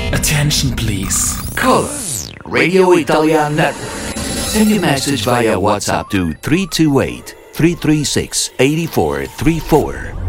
Attention please. Call us, Radio Italian Network. Send your message via WhatsApp to 328-336-8434.